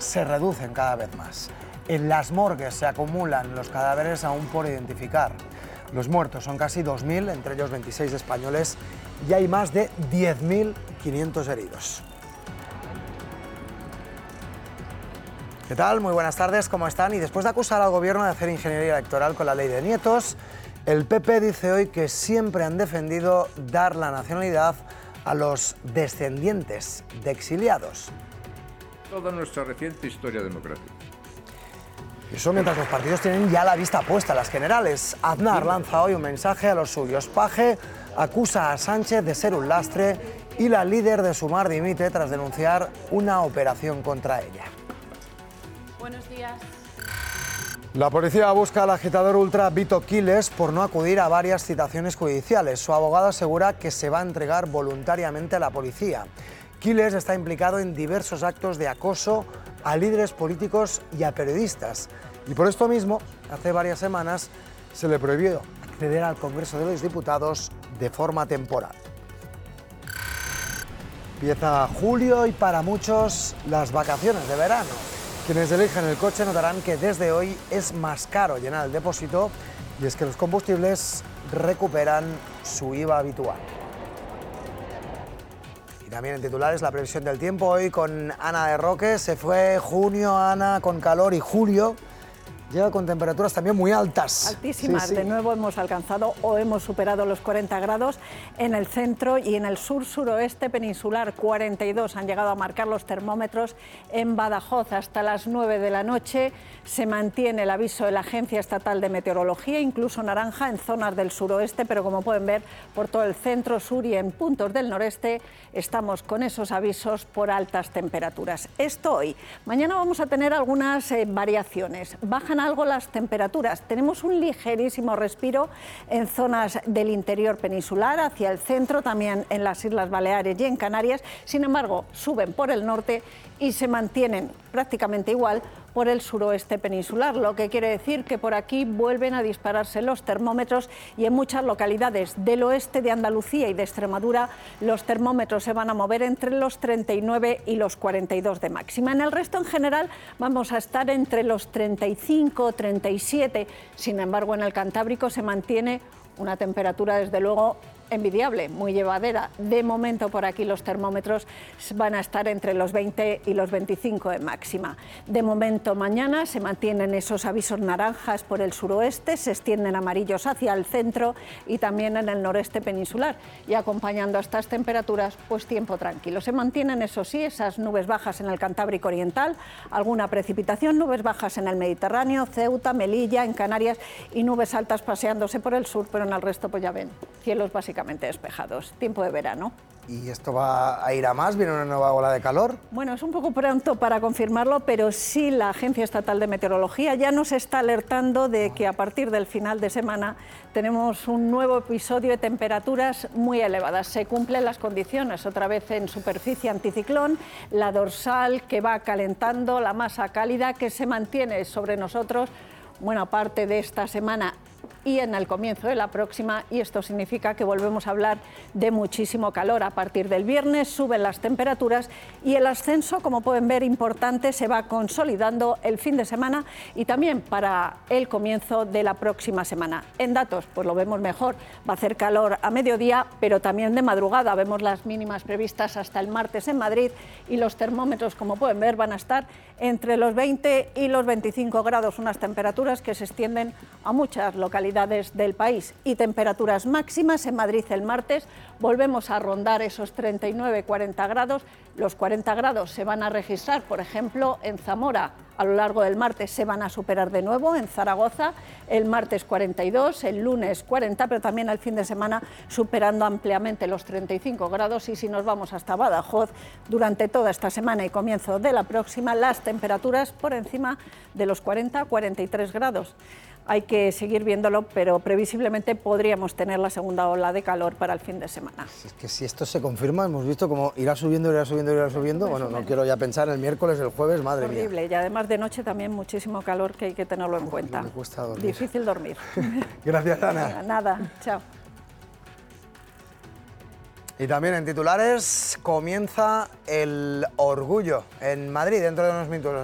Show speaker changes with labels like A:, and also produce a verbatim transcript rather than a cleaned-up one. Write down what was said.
A: se reducen cada vez más. En las morgues se acumulan los cadáveres aún por identificar. Los muertos son casi dos mil, entre ellos veintiséis españoles, y hay más de diez mil quinientos heridos. ¿Qué tal? Muy buenas tardes, ¿cómo están? Y después de acusar al gobierno de hacer ingeniería electoral con la ley de nietos, el P P dice hoy que siempre han defendido dar la nacionalidad a los descendientes de exiliados.
B: Toda nuestra reciente historia democrática.
A: Eso mientras los partidos tienen ya la vista puesta, las generales. Aznar lanza hoy un mensaje a los suyos. Paje acusa a Sánchez de ser un lastre y la líder de Sumar dimite tras denunciar una operación contra ella.
C: Buenos días.
A: La policía busca al agitador ultra Vito Quiles por no acudir a varias citaciones judiciales. Su abogado asegura que se va a entregar voluntariamente a la policía. Quiles está implicado en diversos actos de acoso a líderes políticos y a periodistas. Y por esto mismo, hace varias semanas, se le prohibió acceder al Congreso de los Diputados de forma temporal. Empieza julio y para muchos las vacaciones de verano. Quienes eligen el coche notarán que desde hoy es más caro llenar el depósito y es que los combustibles recuperan su I V A habitual. Y también en titulares la previsión del tiempo hoy con Ana de Roque. Se fue junio, Ana, con calor y julio llega con temperaturas también muy altas.
C: Altísimas.
A: Sí, sí.
C: De nuevo hemos alcanzado o hemos superado los cuarenta grados en el centro y en el sur-suroeste peninsular. cuarenta y dos han llegado a marcar los termómetros en Badajoz. Hasta las nueve de la noche se mantiene el aviso de la Agencia Estatal de Meteorología, incluso naranja en zonas del suroeste, pero como pueden ver por todo el centro, sur y en puntos del noreste estamos con esos avisos por altas temperaturas. Esto hoy. Mañana vamos a tener algunas eh, variaciones. Bajan algo las temperaturas. Tenemos un ligerísimo respiro en zonas del interior peninsular, hacia el centro, también en las Islas Baleares y en Canarias. Sin embargo, suben por el norte y se mantienen prácticamente igual por el suroeste peninsular, lo que quiere decir que por aquí vuelven a dispararse los termómetros y en muchas localidades del oeste de Andalucía y de Extremadura los termómetros se van a mover entre los treinta y nueve y los cuarenta y dos de máxima. En el resto en general vamos a estar entre los treinta y cinco, treinta y siete, sin embargo en el Cantábrico se mantiene una temperatura desde luego envidiable, muy llevadera. De momento por aquí los termómetros van a estar entre los veinte y los veinticinco de máxima. De momento mañana se mantienen esos avisos naranjas por el suroeste, se extienden amarillos hacia el centro y también en el noreste peninsular. Y acompañando a estas temperaturas, pues tiempo tranquilo. Se mantienen, eso sí, esas nubes bajas en el Cantábrico Oriental, alguna precipitación, nubes bajas en el Mediterráneo, Ceuta, Melilla, en Canarias y nubes altas paseándose por el sur, pero en el resto pues ya ven, cielos básicamente despejados, tiempo de verano.
A: ¿Y esto va a ir a más? ¿Viene una nueva ola de calor?
C: Bueno, es un poco pronto para confirmarlo, pero sí la Agencia Estatal de Meteorología ya nos está alertando de que a partir del final de semana tenemos un nuevo episodio de temperaturas muy elevadas. Se cumplen las condiciones, otra vez en superficie anticiclón, la dorsal que va calentando, la masa cálida que se mantiene sobre nosotros buena parte de esta semana y en el comienzo de la próxima, y esto significa que volvemos a hablar de muchísimo calor. A partir del viernes suben las temperaturas y el ascenso, como pueden ver, importante, se va consolidando el fin de semana y también para el comienzo de la próxima semana. En datos, pues lo vemos mejor, va a hacer calor a mediodía, pero también de madrugada. Vemos las mínimas previstas hasta el martes en Madrid y los termómetros, como pueden ver, van a estar entre los veinte y los veinticinco grados, unas temperaturas que se extienden a muchas localidades del país. Y temperaturas máximas en Madrid el martes, volvemos a rondar esos treinta y nueve, cuarenta grados. Los cuarenta grados se van a registrar, por ejemplo, en Zamora. A lo largo del martes se van a superar de nuevo en Zaragoza, el martes cuarenta y dos, el lunes cuarenta, pero también el fin de semana superando ampliamente los treinta y cinco grados. Y si nos vamos hasta Badajoz, durante toda esta semana y comienzo de la próxima, las temperaturas por encima de los cuarenta, cuarenta y tres grados. Hay que seguir viéndolo, pero previsiblemente podríamos tener la segunda ola de calor para el fin de semana.
A: Es que si esto se confirma, hemos visto cómo irá subiendo, irá subiendo, irá subiendo. Bueno, no quiero ya pensar en el miércoles, el jueves, madre mía.
C: Horrible, y además de noche también muchísimo calor que hay que tenerlo en cuenta.
A: Me cuesta dormir.
C: Difícil dormir.
A: Gracias, Ana.
C: Nada, chao.
A: Y también en titulares comienza el orgullo en Madrid dentro de unos minutos.